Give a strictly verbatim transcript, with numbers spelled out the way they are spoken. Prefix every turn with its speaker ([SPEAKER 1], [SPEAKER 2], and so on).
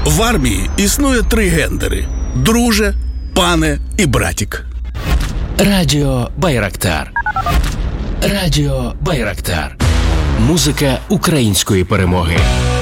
[SPEAKER 1] В армії існує три гендери – друже, пане і братік.
[SPEAKER 2] Радіо Байрактар. Радіо Байрактар. Музика української перемоги.